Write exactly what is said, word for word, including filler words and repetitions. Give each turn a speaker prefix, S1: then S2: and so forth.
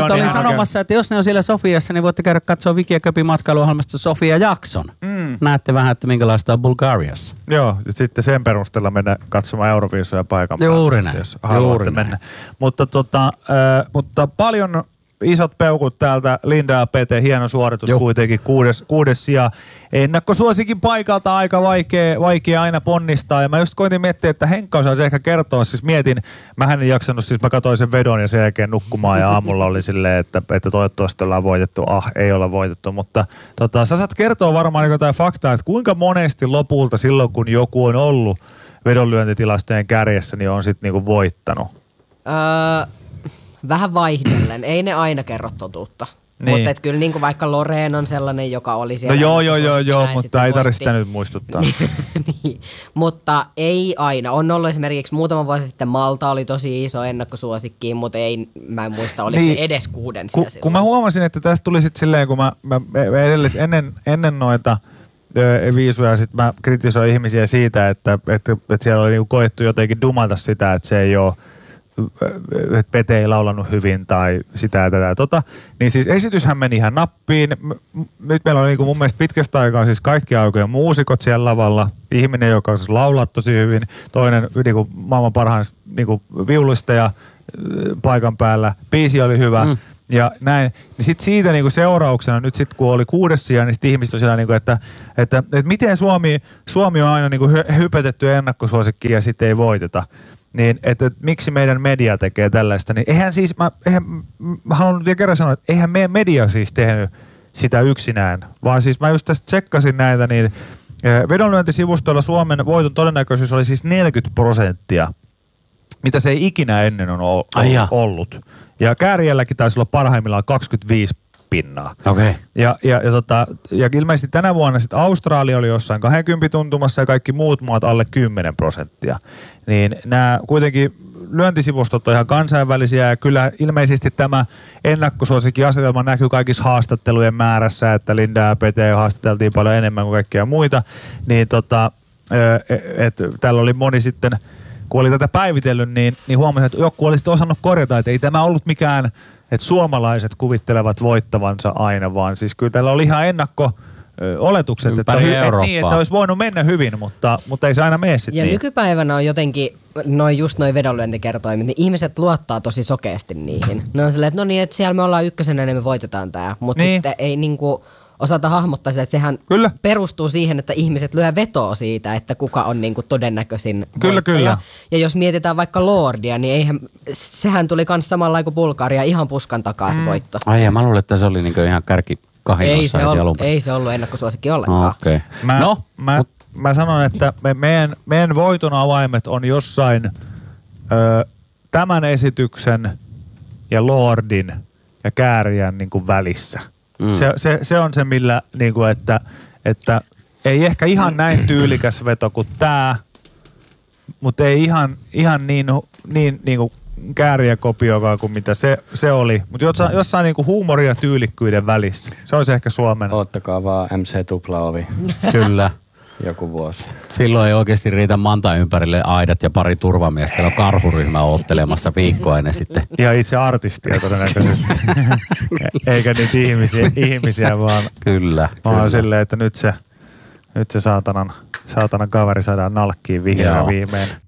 S1: Mutta olin sanomassa, että jos ne on siellä Sofiassa, niin voitte käydä katsoa Viki ja Köpi matkailuohjelmasta Sofia Jakson. Mm. Näette vähän, että minkälaista on Bulgariassa.
S2: Joo, ja sitten sen perusteella mennä katsomaan Euroviisuja paikan päällä.
S1: Juuri näin.
S2: Jos haluatte mennä. Mutta, tota, äh, mutta paljon isot peukut täältä. Linda ja Pete, hieno suoritus Juh. kuitenkin, kuudes, kuudes sija. Ennakkosuosikin paikalta aika vaikea, vaikea aina ponnistaa. Ja mä just koitin miettiä, että Henkka osaisi ehkä kertoa. Siis mietin, mähän en jaksanut, siis mä katsoin sen vedon ja sen jälkeen nukkumaan ja aamulla oli silleen, että, että toivottavasti ollaan voitettu. Ah, ei olla voitettu, mutta tota, sä saat kertoa varmaan jotain faktaa, että kuinka monesti lopulta silloin, kun joku on ollut vedonlyöntitilastojen kärjessä, niin on sitten niinku voittanut?
S3: Öö, vähän vaihdellen. Ei ne aina kerro totuutta. Niin. Mutta et kyllä niin kuin vaikka Loreen on sellainen, joka oli siellä.
S2: No joo, joo, joo, joo, mutta ei tarvitse sitä nyt muistuttaa.
S3: niin. Mutta ei aina. On ollut esimerkiksi muutama vuosi sitten Malta oli tosi iso ennakkosuosikki, mutta ei, mä en muista, oliko niin. se edes kuuden
S2: Ku, kun mä huomasin, että tästä tuli sitten silleen, kun mä, mä, mä edellis, ennen, ennen noita ö, viisuja sit mä kritisoin ihmisiä siitä, että, että, että siellä oli niinku koettu jotenkin dumata sitä, että se ei ole että Pete ei laulanut hyvin tai sitä ja tätä tota. Niin siis esityshän meni ihan nappiin. Nyt meillä on niin kuin mun mielestä pitkästä aikaa siis kaikki aikojen muusikot siellä lavalla. Ihminen, joka on laulaa tosi hyvin. Toinen niin kuin maailman parhaan niin kuin viuluistaja paikan päällä. Biisi oli hyvä. Mm. Ja näin. Niin sit siitä niinku seurauksena, nyt sit kun oli kuudes sija, niin sit ihmiset on siellä niinku, että, että, että miten Suomi, Suomi on aina niinku hypetetty ennakkosuosikki ja sit ei voiteta. Niin, että, että miksi meidän media tekee tällaista, niin eihän siis, mä, eihän, mä haluan vielä kerran sanoa, että eihän meidän media siis tehnyt sitä yksinään, vaan siis mä just tästä tsekkasin näitä, niin vedonlyöntisivustoilla Suomen voiton todennäköisyys oli siis neljäkymmentä prosenttia, mitä se ei ikinä ennen on ollut. Ja Kääriälläkin taisi olla parhaimmillaan kaksikymmentäviisi pinnaa.
S1: Okay.
S2: Ja, ja, ja, tota, ja ilmeisesti tänä vuonna sitten Australia oli jossain kaksikymmentä tuntumassa ja kaikki muut maat alle kymmenen prosenttia. Niin nämä kuitenkin lyöntisivustot on ihan kansainvälisiä ja kyllä ilmeisesti tämä ennakkosuosikkiasetelma näkyy kaikissa haastattelujen määrässä, että Linda ja Pete haastateltiin paljon enemmän kuin kaikkia muita. Niin tota, että täällä oli moni sitten, kun oli tätä päivitellyt, niin, niin huomasin, että joku oli sitten osannut korjata, että ei tämä ollut mikään, että suomalaiset kuvittelevat voittavansa aina, vaan siis kyllä täällä oli ihan ennakko oletukset, että, oli, et niin, että olisi voinut mennä hyvin, mutta, mutta ei se aina mene sitten
S3: ja
S2: niin.
S3: Nykypäivänä on jotenkin, noi just noi vedonlyöntikertoimet, niin ihmiset luottaa tosi sokeasti niihin. Ne on silleen, että no niin, että siellä me ollaan ykkösenä, niin me voitetaan tää. Mutta niin. Sitten ei niinku osata hahmottaa sitä, että sehän kyllä perustuu siihen, että ihmiset lyö vetoa siitä, että kuka on niinku todennäköisin
S2: kyllä,
S3: voittaja.
S2: Kyllä.
S3: Ja jos mietitään vaikka Lordia, niin eihän, sehän tuli kans samalla kuin Bulgaria ihan puskan takaa se mm. voitto.
S1: Ai ja mä luulen, että se oli niinku ihan kärki.
S3: Ei se, ollut, ei se ollut ennakkosuosikki ollenkaan.
S1: Okay.
S2: Mä, no, mä, mut... mä sanon, että me, meidän, meidän voiton avaimet on jossain ö, tämän esityksen ja Lordin ja Kääriän niin kuin välissä. Mm. Se, se, se on se, millä, niin kuin, että, että ei ehkä ihan näin tyylikäs veto kuin tämä, mutta ei ihan, ihan niin, niin, niin kuin Kääriä-kopiokaan kuin mitä se, se oli. Mutta jossain, jossain niinku huumori ja tyylikkyyden välissä. Se olisi ehkä Suomen.
S4: Ottakaa vaan M C-tuplaovi.
S1: Kyllä.
S4: Joku vuosi.
S1: Silloin ei oikeasti riitä manta ympärille aidat ja pari turvamiestä. Siellä on karhuryhmä oottelemassa viikkoa ennen sitten.
S2: Ja itse artistia todennäköisesti. Eikä niitä ihmisiä, ihmisiä vaan.
S1: Kyllä.
S2: Vaan
S1: kyllä.
S2: silleen, että nyt se, nyt se saatanan, saatanan kaveri saadaan nalkkiin vihdoin viimein.